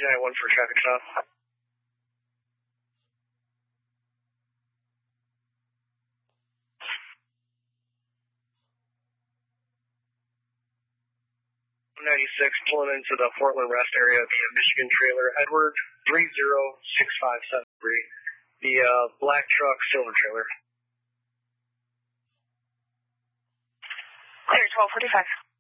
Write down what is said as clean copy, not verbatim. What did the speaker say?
291 for traffic stop. Pulling into the Portland Rest area via Michigan trailer, Edward 306573. The black truck, silver trailer. Clear 1245.